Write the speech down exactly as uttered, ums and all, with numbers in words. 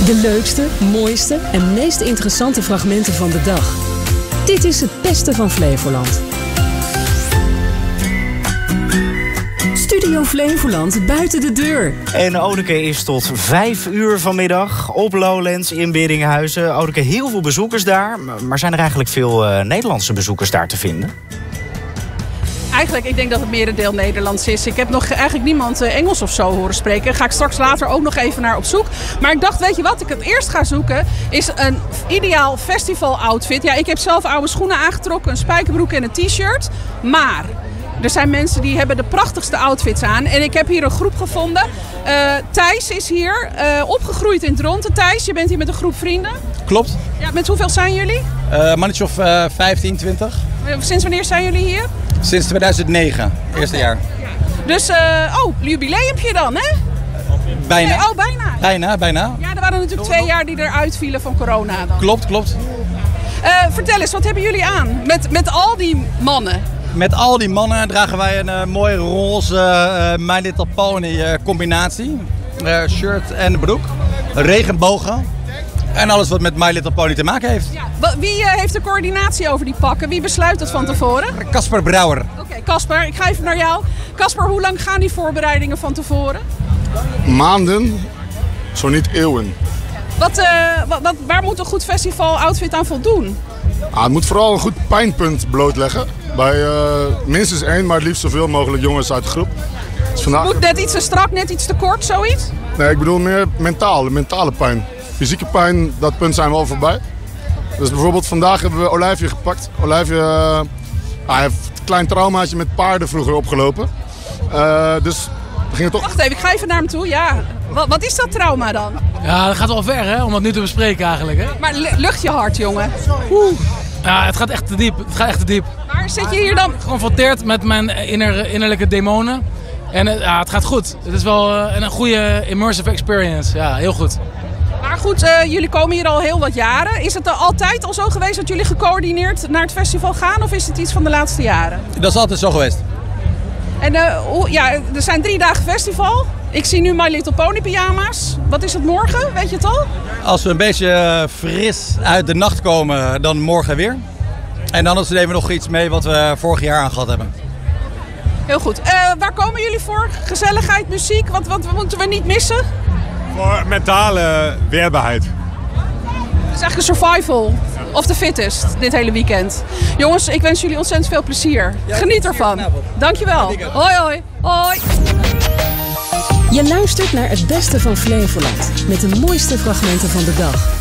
De leukste, mooiste en meest interessante fragmenten van de dag. Dit is het beste van Flevoland. Studio Flevoland buiten de deur. En Oudeke is tot vijf uur vanmiddag op Lowlands in Beringenhuizen. Oudeke, heel veel bezoekers daar. Maar zijn er eigenlijk veel uh, Nederlandse bezoekers daar te vinden? Eigenlijk, ik denk dat het merendeel Nederlands is. Ik heb nog eigenlijk niemand uh, Engels of zo horen spreken. Daar ga ik straks later ook nog even naar op zoek. Maar ik dacht, weet je wat ik het eerst ga zoeken? Is een ideaal festival outfit. Ja, ik heb zelf oude schoenen aangetrokken, een spijkerbroek en een t-shirt. Maar er zijn mensen die hebben de prachtigste outfits aan. En ik heb hier een groep gevonden. Uh, Thijs is hier, uh, opgegroeid in Dronten. Thijs, je bent hier met een groep vrienden. Klopt. Ja, met hoeveel zijn jullie? Uh, mannetje of uh, vijftien, twintig. Sinds wanneer zijn jullie hier? Sinds tweeduizend negen, eerste okay. jaar. Ja. Dus, uh, oh, jubileumpje dan, hè? Bijna. Nee, oh, bijna. Bijna, bijna. Ja, er waren natuurlijk twee jaar die eruit vielen van corona dan. Klopt, klopt. Uh, vertel eens, wat hebben jullie aan? Met, met al die mannen? Met al die mannen dragen wij een uh, mooie roze uh, My Little Pony uh, combinatie. Uh, shirt en broek. Regenbogen. En alles wat met My Little Pony te maken heeft. Ja. Wie uh, heeft de coördinatie over die pakken? Wie besluit dat van tevoren? Casper Brouwer. Oké, okay, Casper, ik ga even naar jou. Casper, hoe lang gaan die voorbereidingen van tevoren? Maanden, zo niet eeuwen. Wat, uh, wat, wat, waar moet een goed festival outfit aan voldoen? Ah, het moet vooral een goed pijnpunt blootleggen. Bij uh, minstens één, maar het liefst zoveel mogelijk jongens uit de groep. Dus vandaag... Moet net iets te strak, net iets te kort, zoiets? Nee, ik bedoel meer mentaal, de mentale pijn. Fysieke pijn, dat punt zijn we al voorbij. Dus bijvoorbeeld vandaag hebben we Olijfje gepakt. Olijfje uh, hij heeft een klein traumaatje met paarden vroeger opgelopen. Uh, dus we gingen toch... Wacht even, ik ga even naar hem toe. Ja. Wat, wat is dat trauma dan? Ja, dat gaat wel ver hè, om dat nu te bespreken eigenlijk. Hè? Maar lucht je hard, jongen. Oeh. Ja, het gaat echt te diep. Het gaat echt te diep. Waar zit je hier dan? Geconfronteerd met mijn inner, innerlijke demonen. En uh, ja, het gaat goed. Het is wel uh, een goede immersive experience. Ja, heel goed. Maar goed, uh, jullie komen hier al heel wat jaren. Is het er altijd al zo geweest dat jullie gecoördineerd naar het festival gaan? Of is het iets van de laatste jaren? Dat is altijd zo geweest. En uh, hoe, ja, er zijn drie dagen festival. Ik zie nu My Little Pony pyjama's. Wat is het morgen? Weet je het al? Als we een beetje fris uit de nacht komen, dan morgen weer. En dan nemen we nog iets mee wat we vorig jaar aangehad hebben. Heel goed. Uh, waar komen jullie voor? Gezelligheid, muziek? Wat, wat moeten we niet missen? Voor mentale weerbaarheid. Het is eigenlijk een survival of the fittest dit hele weekend. Jongens, ik wens jullie ontzettend veel plezier. Ja, geniet ervan. Dankjewel. Hoi, hoi. Hoi. Je luistert naar het beste van Flevoland met de mooiste fragmenten van de dag.